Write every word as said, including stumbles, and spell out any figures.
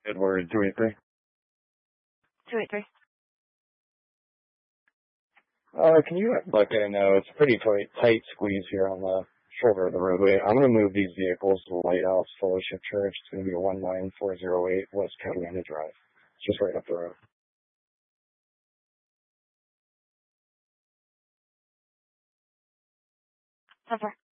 Edward two eight three. two eight three. Uh, can you let I know it's a pretty tight, tight squeeze here on the shoulder of the roadway. I'm going to move these vehicles to the Lighthouse Fellowship Church. It's going to be a one nine four zero eight West Catalina Drive. It's just right up the road. So far.